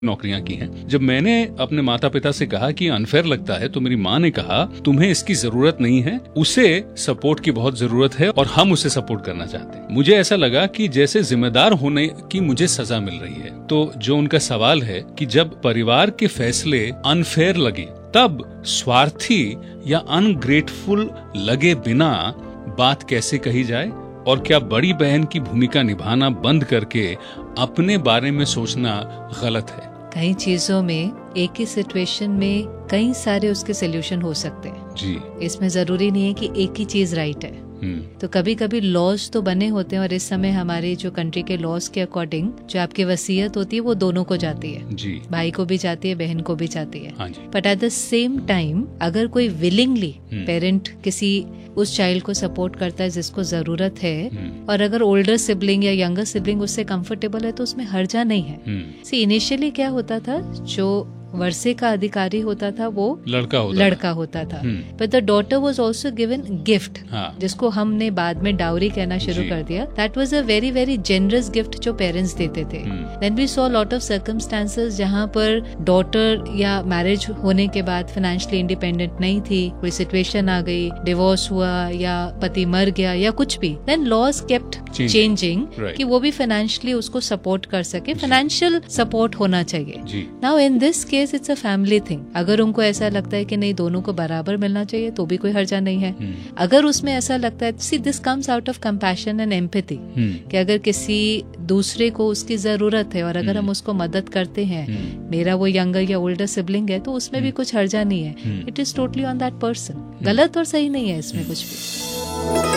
नौकरियां की हैं। जब मैंने अपने माता पिता से कहा कि अनफेयर लगता है, तो मेरी माँ ने कहा तुम्हें इसकी जरूरत नहीं है, उसे सपोर्ट की बहुत जरूरत है और हम उसे सपोर्ट करना चाहते हैं। मुझे ऐसा लगा कि जैसे जिम्मेदार होने की मुझे सजा मिल रही है। तो जो उनका सवाल है कि जब परिवार के फैसले अनफेयर लगे तब स्वार्थी या अनग्रेटफुल लगे बिना बात कैसे कही जाए, और क्या बड़ी बहन की भूमिका निभाना बंद करके अपने बारे में सोचना गलत है? कई चीजों में एक ही सिचुएशन में कई सारे उसके सोल्यूशन हो सकते हैं जी। इसमें जरूरी नहीं है कि एक ही चीज राइट है। तो कभी कभी लॉज तो बने होते हैं और इस समय हमारे जो कंट्री के लॉज के अकॉर्डिंग जो आपकी वसीयत होती है वो दोनों को जाती है जी। भाई को भी जाती है, बहन को भी जाती है। हाँ जी। But at the same time अगर कोई विलिंगली पेरेंट किसी उस चाइल्ड को सपोर्ट करता है जिसको जरूरत है, और अगर ओल्डर सिबलिंग या यंगर सिबलिंग उससे कंफर्टेबल है तो उसमें हर्जा नहीं है। सी इनिशियली क्या होता था, जो वर्षे का अधिकारी होता था वो लड़का होता था। But the daughter was also given gift, जिसको हमने बाद में डाउरी कहना शुरू कर दिया। That was a very very generous gift जो पेरेंट्स देते थे। Then we saw lot of circumstances जहाँ पर डॉटर या मैरिज होने के बाद फाइनेंशियली इंडिपेंडेंट नहीं थी, कोई सिचुएशन आ गई, डिवोर्स हुआ या पति मर गया या कुछ भी, देन लॉज केप्ट चेंजिंग कि वो भी फाइनेंशियली उसको सपोर्ट कर सके। फाइनेंशियल सपोर्ट होना चाहिए। Now in this case it's a family thing. अगर उनको ऐसा लगता है कि नहीं दोनों को बराबर मिलना चाहिए तो भी कोई हर्जा नहीं है। अगर उसमें ऐसा लगता है, see this comes out of compassion and empathy, कि अगर किसी दूसरे को उसकी जरूरत है और अगर हम उसको मदद करते हैं, मेरा वो यंगर या ओल्डर सिबलिंग है, तो उसमें भी कुछ हर्जा नहीं है। It is totally on that person. गलत और सही नहीं है इसमें कुछ भी।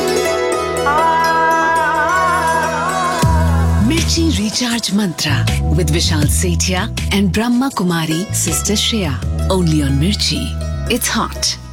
Mirchi Recharge Mantra with Vishal Sethia and Brahma Kumari Sister Shreya. Only on Mirchi. It's hot.